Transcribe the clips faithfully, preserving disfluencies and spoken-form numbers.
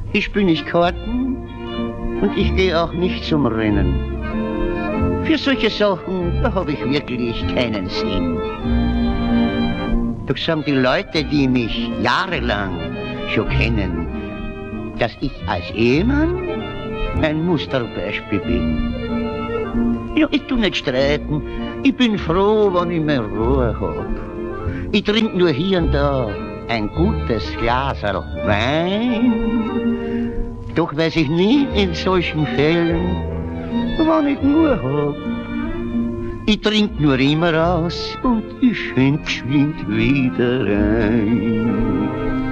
Ich bin nicht Karten und ich gehe auch nicht zum Rennen. Für solche Sachen, da habe ich wirklich keinen Sinn. Doch sagen die Leute, die mich jahrelang schon kennen, dass ich als Ehemann ein Musterbeispiel bin. Ja, ich tu nicht streiten. Ich bin froh, wenn ich mehr Ruhe hab. Ich trink nur hier und da ein gutes Glaserl Wein. Doch weiß ich nie in solchen Fällen, wann ich nur hab. Ich trink nur immer aus und ich schenk geschwind wieder rein.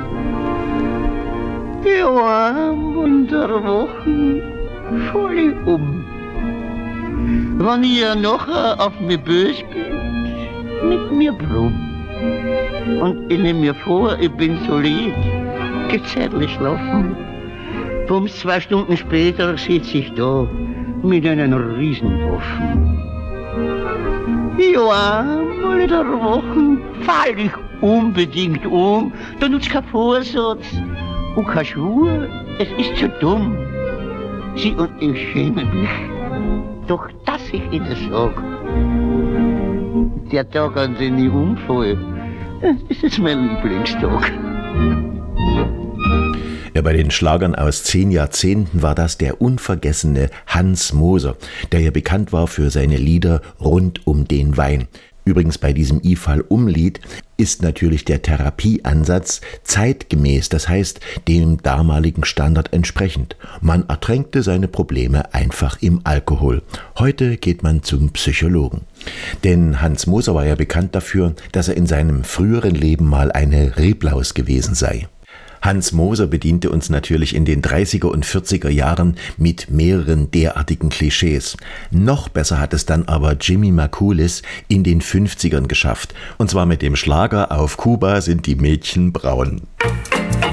Ja, einmal in der Woche fall ich um. Wenn ich ja nachher auf mich bös bin, mit mir brumm. Und ich nehm mir vor, ich bin so lieb, geh zeitlich schlafen. Bums, zwei Stunden später sitz ich da mit einem Riesenwaffen. Ja, einmal in der Woche fall ich unbedingt um, da nutzt kein Vorsatz und kein Schwur, es ist zu dumm. Sie und ich schämen mich, doch dass ich Ihnen sag, der Tag, an den ich umfall, das ist mein Lieblingstag. Ja, bei den Schlagern aus zehn Jahrzehnten war das der unvergessene Hans Moser, der ja bekannt war für seine Lieder rund um den Wein. Übrigens bei diesem I-Fall-Um-Lied ist natürlich der Therapieansatz zeitgemäß, das heißt dem damaligen Standard entsprechend. Man ertränkte seine Probleme einfach im Alkohol. Heute geht man zum Psychologen. Denn Hans Moser war ja bekannt dafür, dass er in seinem früheren Leben mal eine Reblaus gewesen sei. Hans Moser bediente uns natürlich in den dreißiger und vierziger Jahren mit mehreren derartigen Klischees. Noch besser hat es dann aber Jimmy Makulis in den fünfzigern geschafft. Und zwar mit dem Schlager Auf Kuba sind die Mädchen braun.